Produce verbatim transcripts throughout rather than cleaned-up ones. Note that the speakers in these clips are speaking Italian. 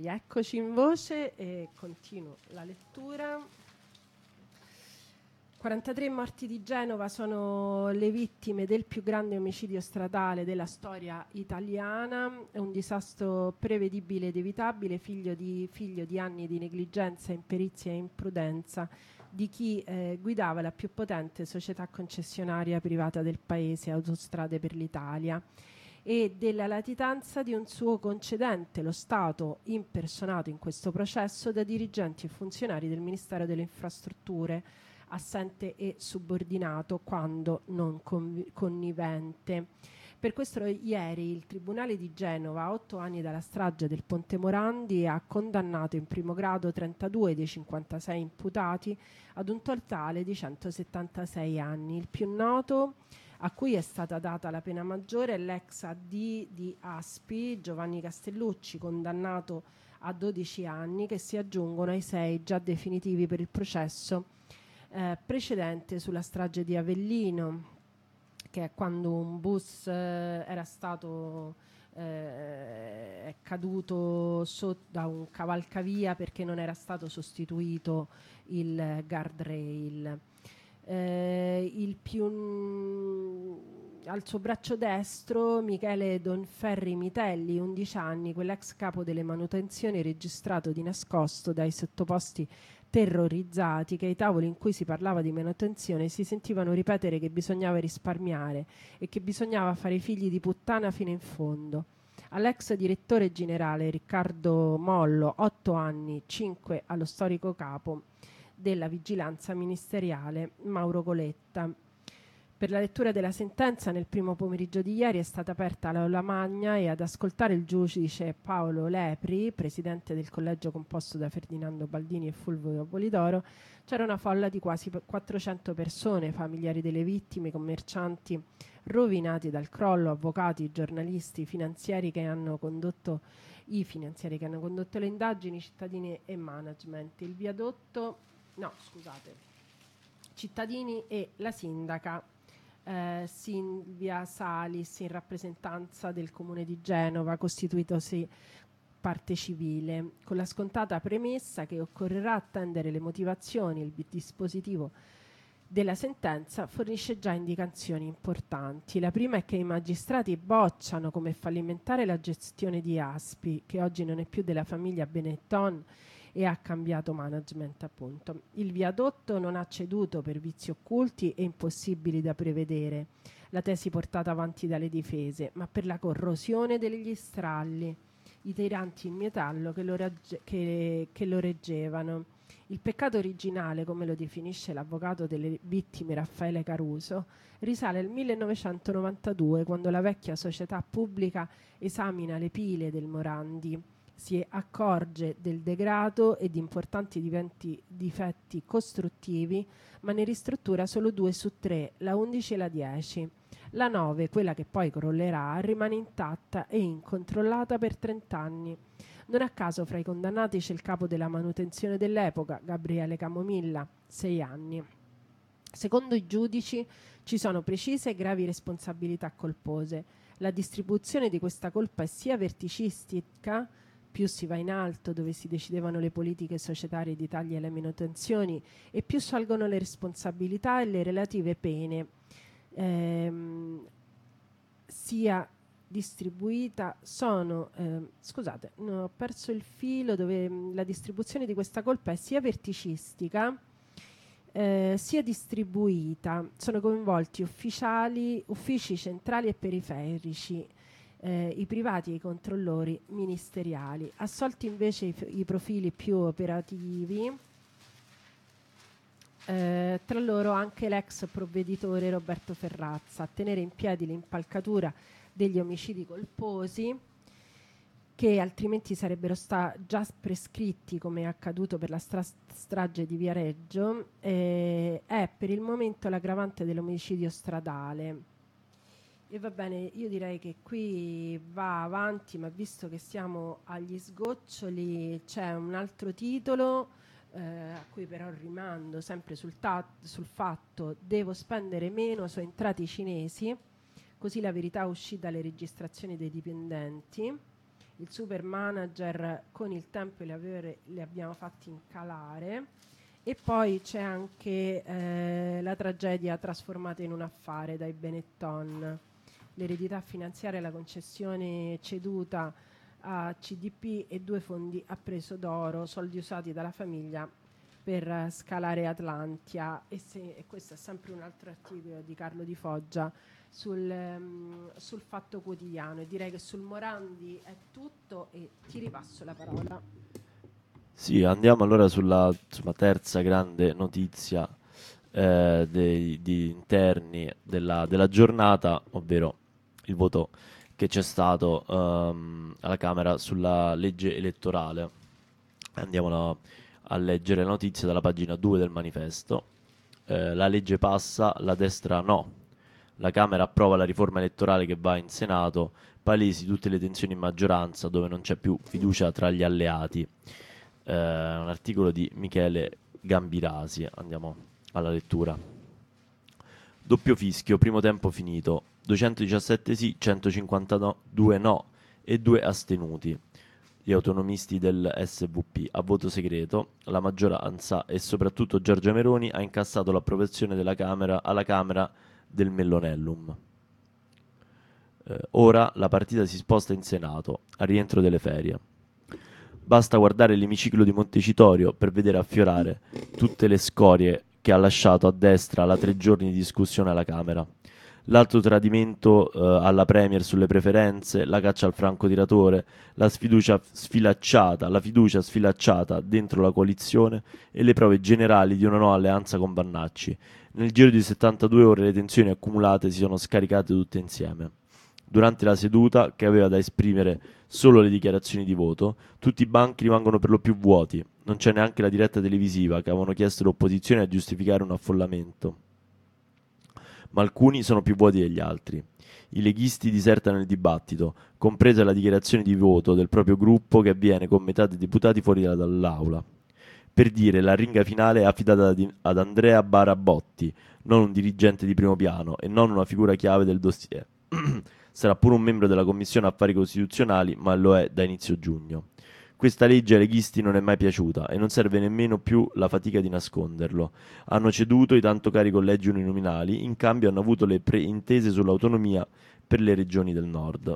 Rieccoci in voce e continuo la lettura. quarantatré morti di Genova sono le vittime del più grande omicidio stradale della storia italiana. È un disastro prevedibile ed evitabile, figlio di, figlio di anni di negligenza, imperizia e imprudenza di chi eh, guidava la più potente società concessionaria privata del paese, Autostrade per l'Italia, e della latitanza di un suo concedente, lo Stato, impersonato in questo processo da dirigenti e funzionari del Ministero delle Infrastrutture, assente e subordinato quando non conv- connivente. Per questo ieri il Tribunale di Genova, a otto anni dalla strage del Ponte Morandi, ha condannato in primo grado trentadue dei cinquantasei imputati ad un totale di centosettantasei anni. Il più noto, a cui è stata data la pena maggiore, è l'ex A D di Aspi, Giovanni Castellucci, condannato a dodici anni, che si aggiungono ai sei già definitivi per il processo eh, precedente sulla strage di Avellino, che è quando un bus eh, era stato eh, è caduto so- da un cavalcavia perché non era stato sostituito il guardrail. Eh, il più n- al suo braccio destro Michele Donferri Mitelli, undici anni, quell'ex capo delle manutenzioni registrato di nascosto dai sottoposti terrorizzati, che ai tavoli in cui si parlava di manutenzione si sentivano ripetere che bisognava risparmiare e che bisognava fare i figli di puttana fino in fondo. All'ex direttore generale Riccardo Mollo, otto anni, cinque allo storico capo della vigilanza ministeriale Mauro Coletta. Per la lettura della sentenza nel primo pomeriggio di ieri è stata aperta l'aula magna e ad ascoltare il giudice Paolo Lepri, presidente del collegio composto da Ferdinando Baldini e Fulvio Polidoro, c'era una folla di quasi quattrocento persone, familiari delle vittime, commercianti rovinati dal crollo, avvocati, giornalisti, finanziari che hanno condotto i finanziari che hanno condotto le indagini, cittadini e management. Il viadotto, no scusate, cittadini e la sindaca Eh, Silvia Salis, in rappresentanza del Comune di Genova, costituitosi parte civile, con la scontata premessa che occorrerà attendere le motivazioni. Il dispositivo della sentenza fornisce già indicazioni importanti. La prima è che i magistrati bocciano come fallimentare la gestione di Aspi, che oggi non è più della famiglia Benetton e ha cambiato management, appunto. Il viadotto non ha ceduto per vizi occulti e impossibili da prevedere, la tesi portata avanti dalle difese, ma per la corrosione degli stralli, i tiranti in metallo che lo, ragge- che, che lo reggevano. Il peccato originale, come lo definisce l'avvocato delle vittime Raffaele Caruso, risale al millenovecentonovantadue, quando la vecchia società pubblica esamina le pile del Morandi, si accorge del degrado e di importanti diventi, difetti costruttivi, ma ne ristruttura solo due su tre, la undici e la dieci. La nove, quella che poi crollerà, rimane intatta e incontrollata per trent'anni. Non a caso fra i condannati c'è il capo della manutenzione dell'epoca, Gabriele Camomilla, sei anni. Secondo i giudici ci sono precise e gravi responsabilità colpose. La distribuzione di questa colpa è sia verticistica, più si va in alto dove si decidevano le politiche societarie di tagli alle manutenzioni e più salgono le responsabilità e le relative pene, ehm, sia distribuita sono eh, scusate no, ho perso il filo dove mh, la distribuzione di questa colpa è sia verticistica eh, sia distribuita, sono coinvolti ufficiali, uffici centrali e periferici, Eh, i privati e i controllori ministeriali. Assolti invece i, f- i profili più operativi, eh, tra loro anche l'ex provveditore Roberto Ferrazza, a tenere in piedi l'impalcatura degli omicidi colposi, che altrimenti sarebbero sta- già prescritti, come è accaduto per la stra- strage di Viareggio, eh, è per il momento l'aggravante dell'omicidio stradale. E va bene, io direi che qui va avanti, ma visto che siamo agli sgoccioli, c'è un altro titolo eh, a cui però rimando sempre sul, ta- sul fatto: devo spendere meno su entrate cinesi, così la verità uscì dalle registrazioni dei dipendenti. il super manager con il tempo li, avere, li abbiamo fatti incalare. E poi c'è anche eh, la tragedia trasformata in un affare dai Benetton, l'eredità finanziaria, la concessione ceduta a C D P e due fondi a preso d'oro, soldi usati dalla famiglia per uh, scalare Atlantia. E, se, e questo è sempre un altro articolo di Carlo Di Foggia sul, um, sul Fatto Quotidiano, e direi che sul Morandi è tutto e ti ripasso la parola. Sì, andiamo allora sulla, sulla terza grande notizia eh, dei, di interni della, della giornata, ovvero il voto che c'è stato ehm, alla Camera sulla legge elettorale. Andiamo a, a leggere le notizie dalla pagina due del manifesto. Eh, la legge passa, la destra no. La Camera approva la riforma elettorale che va in Senato, palesi tutte le tensioni in maggioranza dove non c'è più fiducia tra gli alleati. Eh, un articolo di Michele Gambirasi. Andiamo alla lettura. Doppio fischio, primo tempo finito. duecentodiciassette sì, centocinquantadue no e due astenuti. Gli autonomisti del S V P a voto segreto, la maggioranza e soprattutto Giorgia Meloni ha incassato l'approvazione della Camera alla Camera del Mellonellum. Eh, ora la partita si sposta in Senato, al rientro delle ferie. Basta guardare l'emiciclo di Montecitorio per vedere affiorare tutte le scorie che ha lasciato a destra la tre giorni di discussione alla Camera. L'altro tradimento eh, alla Premier sulle preferenze, la caccia al francotiratore, la sfiducia sfilacciata, la fiducia sfilacciata dentro la coalizione e le prove generali di una nuova alleanza con Vannacci. Nel giro di settantadue ore le tensioni accumulate si sono scaricate tutte insieme. Durante la seduta, che aveva da esprimere solo le dichiarazioni di voto, tutti i banchi rimangono per lo più vuoti. Non c'è neanche la diretta televisiva che avevano chiesto l'opposizione a giustificare un affollamento. Ma alcuni sono più vuoti degli altri. I leghisti disertano il dibattito, compresa la dichiarazione di voto del proprio gruppo che avviene con metà dei deputati fuori dall'aula. Per dire, la ringa finale è affidata ad Andrea Barabotti, non un dirigente di primo piano e non una figura chiave del dossier. Sarà pure un membro della Commissione Affari Costituzionali, ma lo è da inizio giugno. Questa legge ai leghisti non è mai piaciuta e non serve nemmeno più la fatica di nasconderlo. Hanno ceduto i tanto cari collegi uninominali, in cambio hanno avuto le preintese sull'autonomia per le regioni del nord.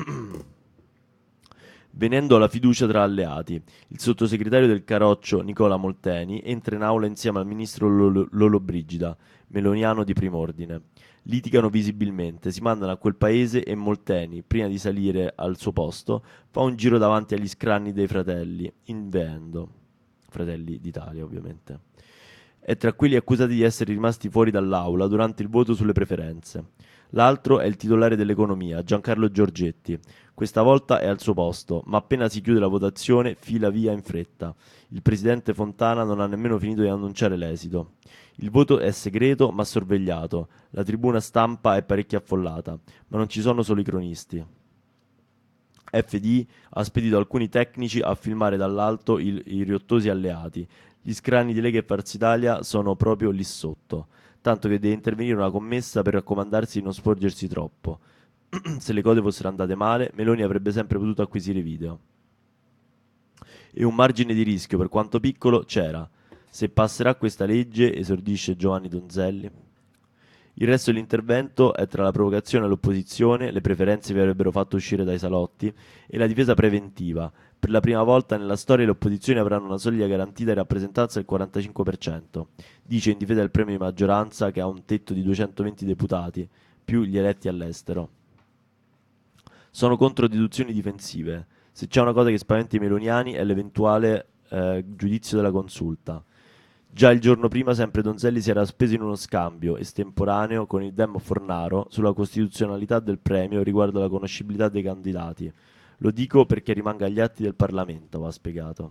Venendo alla fiducia tra alleati, il sottosegretario del Caroccio Nicola Molteni entra in aula insieme al ministro Lolo, Lollobrigida, meloniano di prim'ordine. Litigano visibilmente, si mandano a quel paese e Molteni, prima di salire al suo posto, fa un giro davanti agli scranni dei fratelli, inveendo. Fratelli d'Italia, ovviamente. È tra quelli accusati di essere rimasti fuori dall'aula durante il voto sulle preferenze. L'altro è il titolare dell'economia, Giancarlo Giorgetti. Questa volta è al suo posto, ma appena si chiude la votazione fila via in fretta. Il presidente Fontana non ha nemmeno finito di annunciare l'esito. Il voto è segreto ma sorvegliato. La tribuna stampa è parecchio affollata, ma non ci sono solo i cronisti. F D I ha spedito alcuni tecnici a filmare dall'alto il, i riottosi alleati. Gli scranni di Lega e Forza Italia sono proprio lì sotto, tanto che deve intervenire una commessa per raccomandarsi di non sporgersi troppo. Se le cose fossero andate male, Meloni avrebbe sempre potuto acquisire video. E un margine di rischio, per quanto piccolo, c'era. Se passerà questa legge, esordisce Giovanni Donzelli. Il resto dell'intervento è tra la provocazione all'opposizione, le preferenze che avrebbero fatto uscire dai salotti, e la difesa preventiva. Per la prima volta nella storia le opposizioni avranno una soglia garantita di rappresentanza del quarantacinque per cento. Dice in difesa del premio di maggioranza che ha un tetto di duecentoventi deputati, più gli eletti all'estero. Sono contro deduzioni difensive. Se c'è una cosa che spaventa i meloniani è l'eventuale eh, giudizio della consulta. Già il giorno prima sempre Donzelli si era speso in uno scambio estemporaneo con il Demo Fornaro sulla costituzionalità del premio riguardo alla conoscibilità dei candidati. Lo dico perché rimanga agli atti del Parlamento, va spiegato.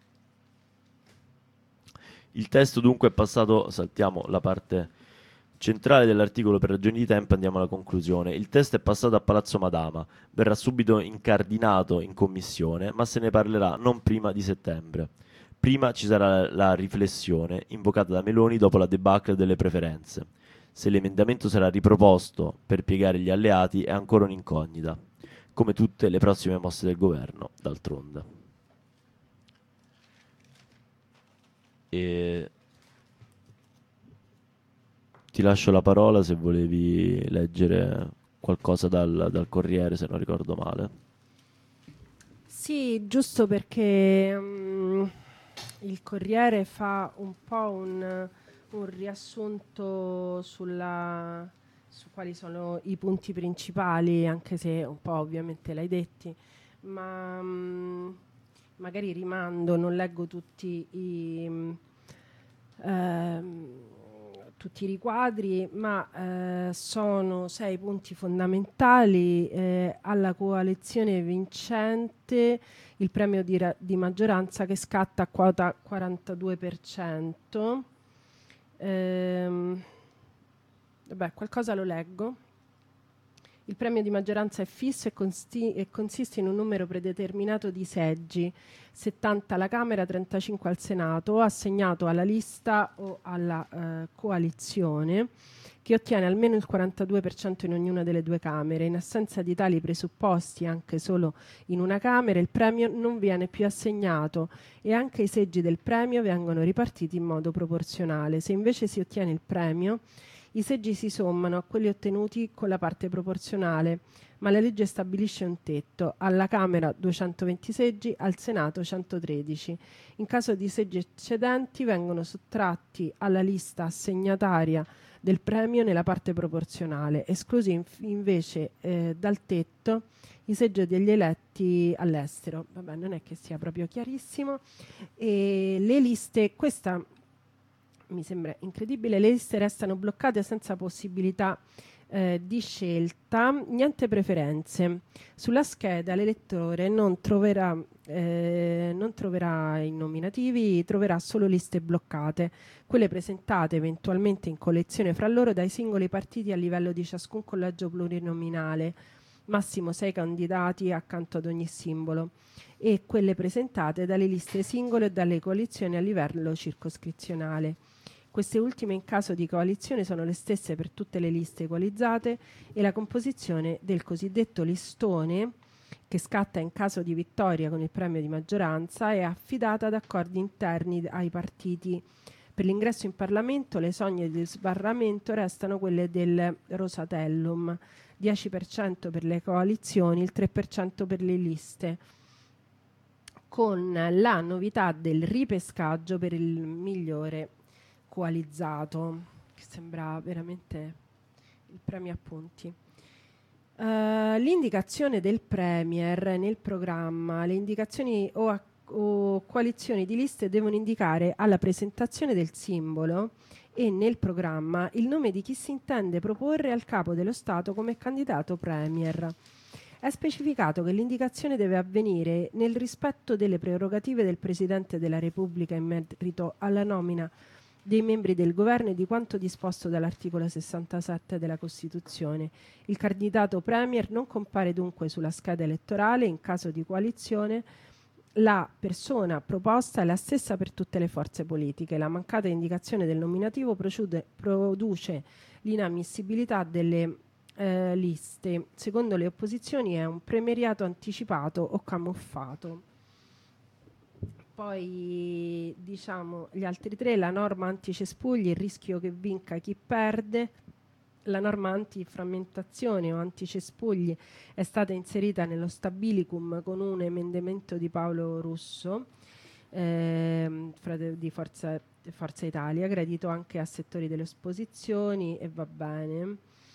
Il testo dunque è passato, saltiamo la parte centrale dell'articolo per ragioni di tempo, andiamo alla conclusione. Il testo è passato a Palazzo Madama, verrà subito incardinato in commissione, ma se ne parlerà non prima di settembre. Prima ci sarà la riflessione invocata da Meloni dopo la debacle delle preferenze. Se l'emendamento sarà riproposto per piegare gli alleati è ancora un'incognita. come tutte le prossime mosse del governo, d'altronde. E ti lascio la parola se volevi leggere qualcosa dal, dal Corriere, se non ricordo male. Sì, giusto perché um, il Corriere fa un po' un, un riassunto sulla, su quali sono i punti principali, anche se un po' ovviamente l'hai detti, ma um, magari rimando, non leggo tutti i... Um, tutti i riquadri, ma eh, sono sei punti fondamentali. Eh, alla coalizione vincente il premio di, ra- di maggioranza che scatta a quota quarantadue per cento. Ehm, vabbè, qualcosa lo leggo. Il premio di maggioranza è fisso e, consti- e consiste in un numero predeterminato di seggi, settanta alla Camera, trentacinque al Senato, assegnato alla lista o alla eh, coalizione, che ottiene almeno il quarantadue per cento in ognuna delle due Camere. In assenza di tali presupposti, anche solo in una Camera, il premio non viene più assegnato e anche i seggi del premio vengono ripartiti in modo proporzionale. Se invece si ottiene il premio, i seggi si sommano a quelli ottenuti con la parte proporzionale, ma la legge stabilisce un tetto: alla Camera duecentoventi seggi, al Senato centotredici. In caso di seggi eccedenti vengono sottratti alla lista assegnataria del premio nella parte proporzionale, esclusi inf- invece eh, dal tetto i seggi degli eletti all'estero. Vabbè, non è che sia proprio chiarissimo. E le liste, questa mi sembra incredibile, le liste restano bloccate senza possibilità eh, di scelta, niente preferenze. Sulla scheda l'elettore non troverà, eh, non troverà i nominativi, troverà solo liste bloccate, quelle presentate eventualmente in collezione fra loro dai singoli partiti a livello di ciascun collegio plurinominale, massimo sei candidati accanto ad ogni simbolo, e quelle presentate dalle liste singole e dalle coalizioni a livello circoscrizionale. Queste ultime in caso di coalizione sono le stesse per tutte le liste equalizzate e la composizione del cosiddetto listone, che scatta in caso di vittoria con il premio di maggioranza, è affidata ad accordi interni ai partiti. Per l'ingresso in Parlamento le soglie di sbarramento restano quelle del Rosatellum, dieci per cento per le coalizioni, il tre per cento per le liste, con la novità del ripescaggio per il migliore coalizzato, che sembra veramente il premio a punti. Uh, l'indicazione del Premier nel programma, le indicazioni o, a, o coalizioni di liste devono indicare alla presentazione del simbolo e nel programma il nome di chi si intende proporre al capo dello Stato come candidato Premier. È specificato che l'indicazione deve avvenire nel rispetto delle prerogative del Presidente della Repubblica in merito alla nomina dei membri del governo e di quanto disposto dall'articolo sessantasette della Costituzione. Il candidato Premier non compare dunque sulla scheda elettorale. In caso di coalizione, la persona proposta è la stessa per tutte le forze politiche. La mancata indicazione del nominativo procede, produce l'inammissibilità delle eh, liste. Secondo le opposizioni è un premierato anticipato o camuffato. Poi diciamo gli altri tre: la norma anticespugli, il rischio che vinca chi perde. La norma antiframmentazione o anticespugli è stata inserita nello stabilicum con un emendamento di Paolo Russo ehm, di Forza, Forza Italia, gradito anche a settori delle opposizioni, e va bene.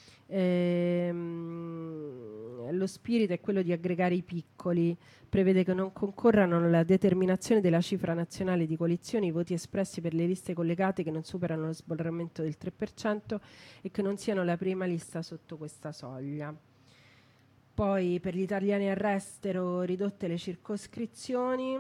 Ehm, lo spirito è quello di aggregare i piccoli, prevede che non concorrano alla determinazione della cifra nazionale di coalizioni i voti espressi per le liste collegate che non superano lo sbarramento del tre per cento e che non siano la prima lista sotto questa soglia. Poi per gli italiani all'estero ridotte le circoscrizioni,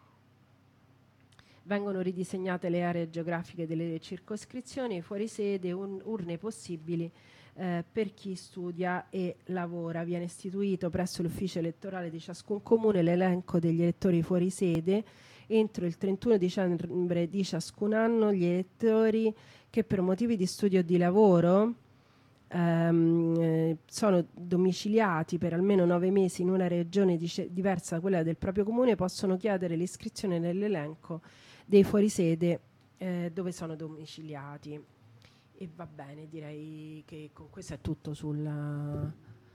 vengono ridisegnate le aree geografiche delle circoscrizioni, fuori sede, un, urne possibili Eh, per chi studia e lavora. Viene istituito presso l'ufficio elettorale di ciascun comune l'elenco degli elettori fuori sede. Entro il trentuno dicembre di ciascun anno gli elettori che per motivi di studio o di lavoro ehm, eh, sono domiciliati per almeno nove mesi in una regione dice- diversa da quella del proprio comune possono chiedere l'iscrizione nell'elenco dei fuorisede eh, dove sono domiciliati. E va bene, direi che con questo è tutto sulla,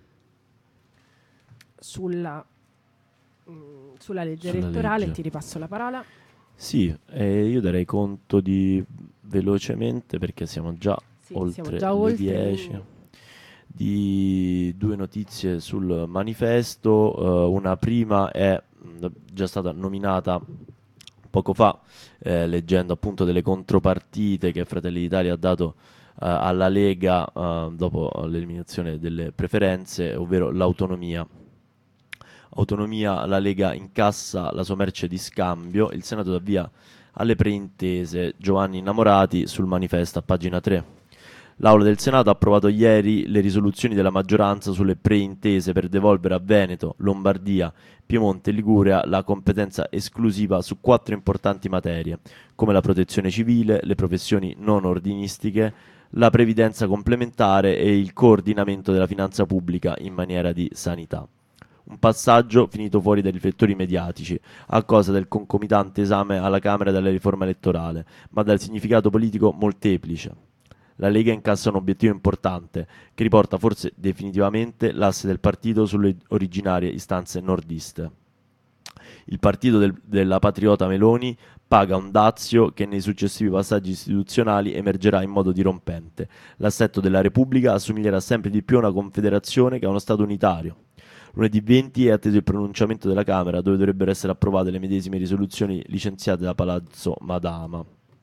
sulla, mh, sulla legge Sulla elettorale. legge. Ti ripasso la parola. Sì, eh, io darei conto di velocemente, perché siamo già Sì, oltre siamo già le oltre, dieci, quindi- di due notizie sul manifesto. Eh, una prima è mh, già stata nominata poco fa, eh, leggendo appunto delle contropartite che Fratelli d'Italia ha dato eh, alla Lega eh, dopo l'eliminazione delle preferenze, ovvero l'autonomia. Autonomia, la Lega incassa la sua merce di scambio, il Senato dà via alle preintese. Giovanni Innamorati sul manifesto a pagina tre. L'Aula del Senato ha approvato ieri le risoluzioni della maggioranza sulle preintese per devolvere a Veneto, Lombardia, Piemonte e Liguria la competenza esclusiva su quattro importanti materie, come la protezione civile, le professioni non ordinistiche, la previdenza complementare e il coordinamento della finanza pubblica in maniera di sanità. Un passaggio finito fuori dai riflettori mediatici, a causa del concomitante esame alla Camera della riforma elettorale, ma dal significato politico molteplice. La Lega incassa un obiettivo importante, che riporta forse definitivamente l'asse del partito sulle originarie istanze nordiste. Il partito del- della patriota Meloni paga un dazio che nei successivi passaggi istituzionali emergerà in modo dirompente. L'assetto della Repubblica assomiglierà sempre di più a una confederazione che a uno Stato unitario. Lunedì venti è atteso il pronunciamento della Camera, dove dovrebbero essere approvate le medesime risoluzioni licenziate da Palazzo Madama.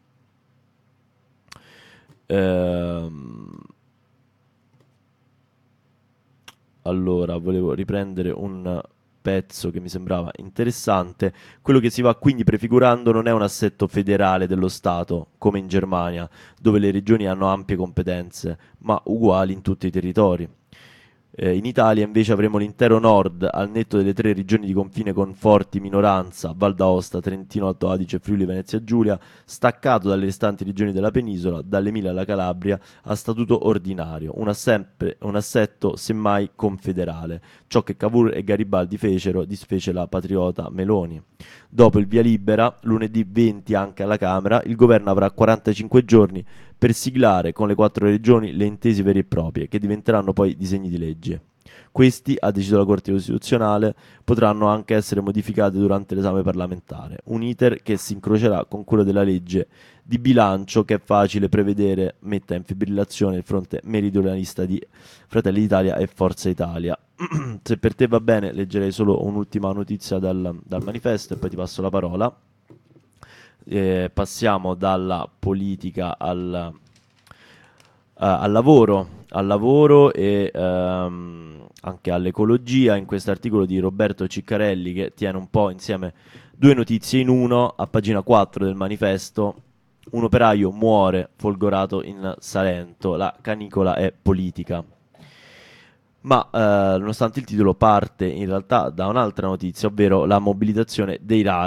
Ehm, allora, volevo riprendere un pezzo che mi sembrava interessante. Quello che si va quindi prefigurando non è un assetto federale dello Stato, come in Germania, dove le regioni hanno ampie competenze, ma uguali in tutti i territori. Eh, in Italia invece avremo l'intero nord, al netto delle tre regioni di confine con forti minoranza, Val d'Aosta, Trentino, Alto Adige, Friuli, Venezia Giulia, staccato dalle restanti regioni della penisola, dall'Emilia alla Calabria, a statuto ordinario, un, assempre- un assetto semmai confederale, ciò che Cavour e Garibaldi fecero, disfece la patriota Meloni. Dopo il via libera, lunedì venti anche alla Camera, il governo avrà quarantacinque giorni per siglare con le quattro regioni le intese vere e proprie, che diventeranno poi disegni di legge. Questi, ha deciso la Corte Costituzionale, potranno anche essere modificati durante l'esame parlamentare, un iter che si incrocerà con quello della legge di bilancio, che è facile prevedere metta in fibrillazione il fronte meridionalista di Fratelli d'Italia e Forza Italia. Se per te va bene, leggerei solo un'ultima notizia dal, dal manifesto e poi ti passo la parola. Eh, passiamo dalla politica al, uh, al lavoro, al lavoro e um, anche all'ecologia, in questo articolo di Roberto Ciccarelli, che tiene un po' insieme due notizie in uno. A pagina quattro del manifesto: un operaio muore folgorato in Salento, la canicola è politica. Ma eh, nonostante il titolo parte in realtà da un'altra notizia, ovvero la mobilitazione dei R A I